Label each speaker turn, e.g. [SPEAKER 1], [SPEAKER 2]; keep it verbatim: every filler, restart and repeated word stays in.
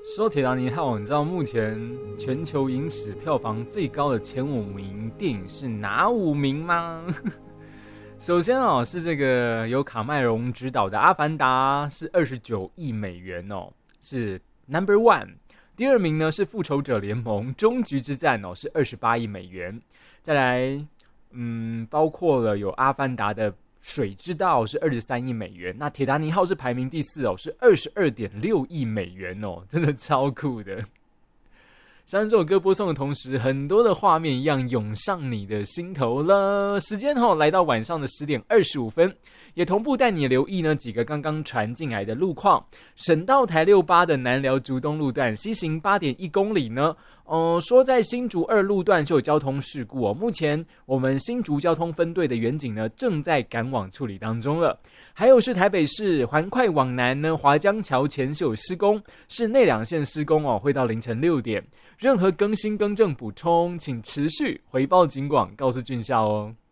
[SPEAKER 1] 说铁达尼号，你知道目前全球影史票房最高的前五名电影是哪五名吗？首先哦，是这个由卡麦隆执导的《阿凡达》，是二十九亿美元哦，是 number one。第二名呢是《复仇者联盟：终局之战》哦，是二十八亿美元。再来，嗯，包括了有《阿凡达》的《水之道》是二十三亿美元，那《铁达尼号》是排名第四哦，是二十二点六亿美元哦，真的超酷的。像这首歌播送的同时，很多的画面一样涌上你的心头了。时间哦，来到晚上的十点二十五分，也同步带你留意呢几个刚刚传进来的路况。省道台六八的南寮竹东路段西行八点一公里呢，呃，说在新竹二路段是有交通事故哦。目前我们新竹交通分队的员警呢正在赶往处理当中了。还有是台北市环快往南呢，华江桥前是有施工，是内两线施工哦，会到凌晨六点。任何更新更正补充，请持续回报警广，告诉俊孝哦。